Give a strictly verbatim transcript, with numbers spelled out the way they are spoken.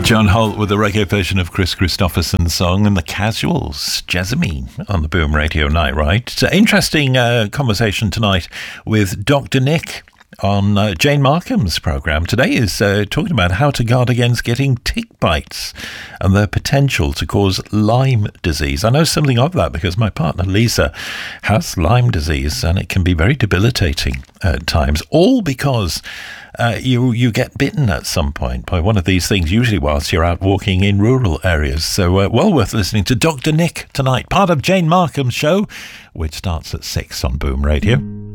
John Holt with a reggae version of Chris Christopherson's song and the Casuals, Jessamine, on the Boom Radio Night Ride. It's an interesting uh, conversation tonight with Doctor Nick on uh, Jane Markham's programme. Today is uh, talking about how to guard against getting tick bites and their potential to cause Lyme disease. I know something of that because my partner Lisa has Lyme disease and it can be very debilitating at times, all because Uh, you you get bitten at some point by one of these things, usually whilst you're out walking in rural areas. So uh, well worth listening to Doctor Nick tonight, part of Jane Markham's show, which starts at six on Boom Radio.